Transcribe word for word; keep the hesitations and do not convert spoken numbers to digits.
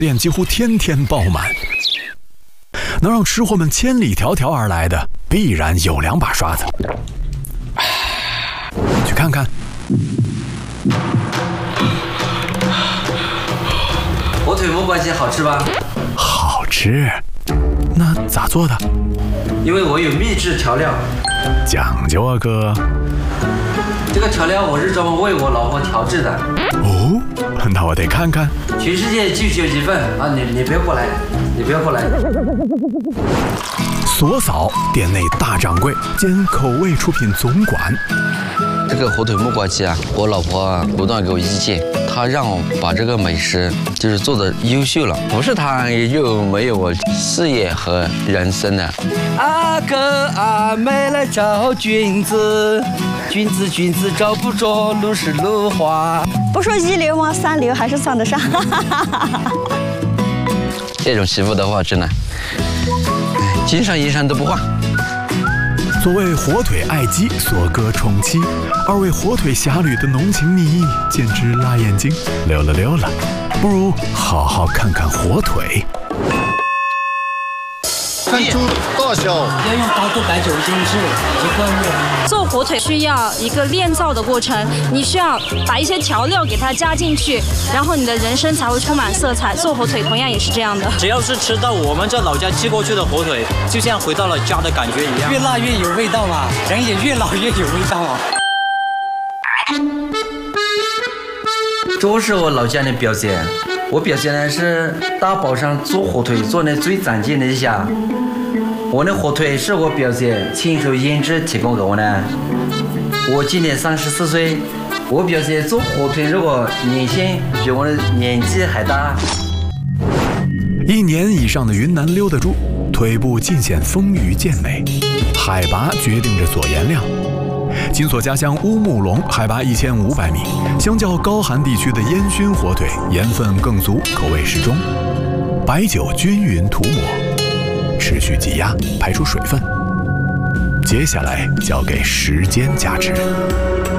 店几乎天天爆满，能让吃货们千里迢迢而来的，必然有两把刷子。去看看。 火腿木瓜鸡好吃吧？ 好吃。那咋做的？ 因为我有秘制调料。 讲究啊，哥。 这个调料我是专门为我老婆调制的。 哦，那我得看看。 全世界就九几份啊！你你不要过来，你不要过来。 索嫂，店内大掌柜兼口味出品总管。 这个火腿木瓜鸡啊，我老婆啊不断给我意见，她让我把这个美食就是做的优秀了，不是她也就没有我事业和人生了。阿哥阿妹来找君子，君子君子找不着，路是路花。 不说一流吗？三流还是算得上。 这种媳妇的话，真的，金山银山都不换。 所谓火腿爱姬，所歌宠妻，二位火腿侠侣的浓情蜜意，简直辣眼睛。溜了溜了，不如好好看看火腿。 看出大小， 要用高度白酒精制一个月。 做火腿需要一个炼造的过程，你需要把一些调料给它加进去，然后你的人生才会充满色彩。做火腿同样也是这样的。 只要是吃到我们这老家寄过去的火腿，就像回到了家的感觉一样。越辣越有味道嘛，人也越老越有味道啊。 这是我老家的表姐。我表现呢是大宝上做火腿做的最长进的一下，我的火腿是我表姐亲手腌制提供给我的。我今年三十四岁，我表姐做火腿如果年限比我的年纪还大。 一年以上的云南溜达猪，腿部尽显丰腴健美，海拔决定着所盐量。金锁家乡乌木龙海拔一千五百米，相较高寒地区的烟熏火腿，盐分更足，口味适中。白酒均匀涂抹，持续挤压，排出水分。接下来交给时间加持。